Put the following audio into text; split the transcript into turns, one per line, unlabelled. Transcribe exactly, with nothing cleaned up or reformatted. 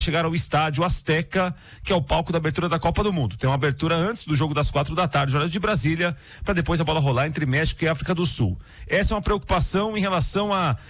chegar ao estádio Azteca, que é o palco da abertura da Copa do Mundo. Tem uma abertura antes do jogo das quatro da tarde, hora de Brasília, para depois a bola rolar entre México e África do Sul. Essa é uma preocupação em relação a